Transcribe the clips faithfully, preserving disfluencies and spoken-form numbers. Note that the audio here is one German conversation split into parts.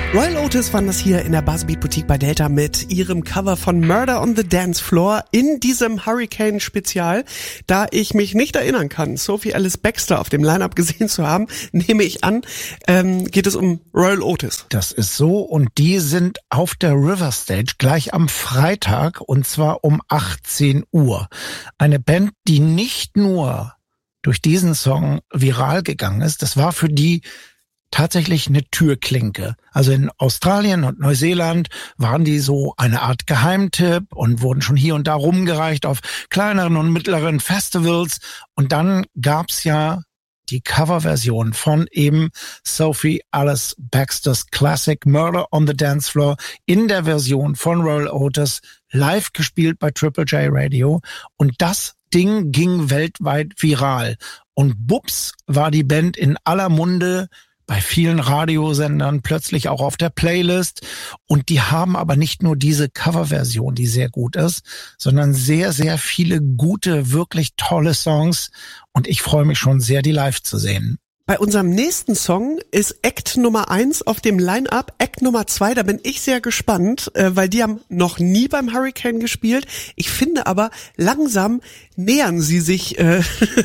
Royal Otis waren das hier in der Buzzbeat Boutique bei Delta mit ihrem Cover von Murder on the Dance Floor in diesem Hurricane-Spezial. Da ich mich nicht erinnern kann, Sophie Ellis Bextor auf dem Line-Up gesehen zu haben, nehme ich an, ähm, geht es um Royal Otis. Das ist so, und die sind auf der River Stage gleich am Freitag, und zwar um achtzehn Uhr. Eine Band, die nicht nur durch diesen Song viral gegangen ist, das war für die tatsächlich eine Türklinke. Also in Australien und Neuseeland waren die so eine Art Geheimtipp und wurden schon hier und da rumgereicht auf kleineren und mittleren Festivals. Und dann gab's ja die Coverversion von eben Sophie Ellis Bextor's Classic Murder on the Dance Floor in der Version von Royal Otis, live gespielt bei Triple J Radio. Und das Ding ging weltweit viral. Und bups war die Band in aller Munde, bei vielen Radiosendern, plötzlich auch auf der Playlist. Und die haben aber nicht nur diese Coverversion, die sehr gut ist, sondern sehr, sehr viele gute, wirklich tolle Songs. Und ich freue mich schon sehr, die live zu sehen. Bei unserem nächsten Song ist Act Nummer eins auf dem Line-Up. Act Nummer zwei, da bin ich sehr gespannt, äh, weil die haben noch nie beim Hurricane gespielt. Ich finde aber, langsam nähern sie sich äh,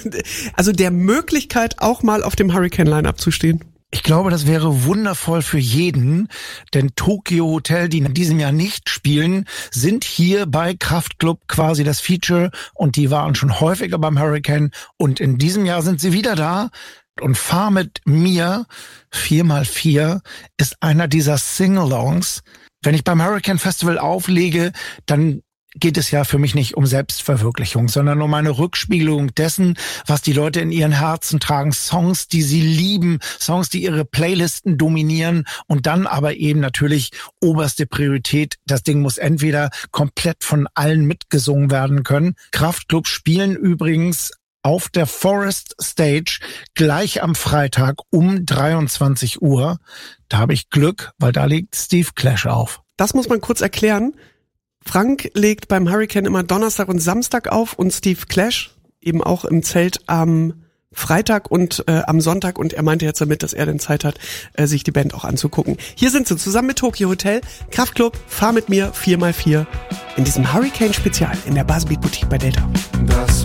also der Möglichkeit, auch mal auf dem Hurricane-Line-Up zu stehen. Ich glaube, das wäre wundervoll für jeden, denn Tokio Hotel, die in diesem Jahr nicht spielen, sind hier bei Kraftklub quasi das Feature, und die waren schon häufiger beim Hurricane, und in diesem Jahr sind sie wieder da. Und Fahr mit mir, vier mal vier, ist einer dieser Sing-Alongs. Wenn ich beim Hurricane Festival auflege, dann geht es ja für mich nicht um Selbstverwirklichung, sondern um eine Rückspiegelung dessen, was die Leute in ihren Herzen tragen. Songs, die sie lieben, Songs, die ihre Playlisten dominieren, und dann aber eben natürlich oberste Priorität. Das Ding muss entweder komplett von allen mitgesungen werden können. Kraftklub spielen übrigens auf der Forest Stage gleich am Freitag um dreiundzwanzig Uhr. Da habe ich Glück, weil da legt Steve Clash auf. Das muss man kurz erklären. Frank legt beim Hurricane immer Donnerstag und Samstag auf und Steve Clash eben auch im Zelt am Freitag und äh, am Sonntag, und er meinte jetzt damit, dass er dann Zeit hat, äh, sich die Band auch anzugucken. Hier sind sie zusammen mit Tokio Hotel, Kraftklub, Fahr mit mir, vier mal vier in diesem Hurricane-Spezial in der Buzzbeat Boutique bei Delta. Das